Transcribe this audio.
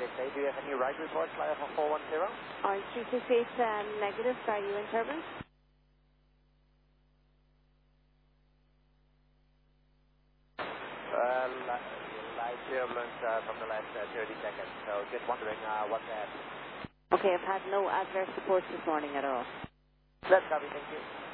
368. Do you have any ride reports live on 410? Orange 368 negative, are you in turbulence? Live turbulence from the last 30 seconds, so just wondering what's happening. Okay, I've had no adverse reports this morning at all. That's copy, thank you.